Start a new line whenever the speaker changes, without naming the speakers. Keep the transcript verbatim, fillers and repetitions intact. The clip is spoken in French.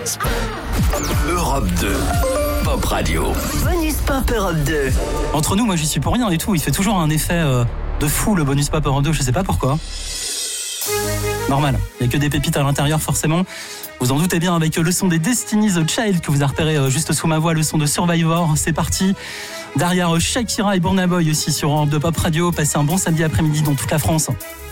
Europe deux, Pop Radio.
Bonus Pop Europe deux.
Entre nous, moi j'y suis pour rien et tout. Il fait toujours un effet euh, de fou le Bonus Pop Europe deux, je sais pas pourquoi. Normal, il n'y a que des pépites à l'intérieur forcément. Vous en doutez bien avec le son des Destiny's Child que vous avez repéré juste sous ma voix, le son de Survivor, c'est parti. Derrière Shakira et Burna Boy aussi sur Europe deux Pop Radio. Passez un bon samedi après-midi dans toute la France.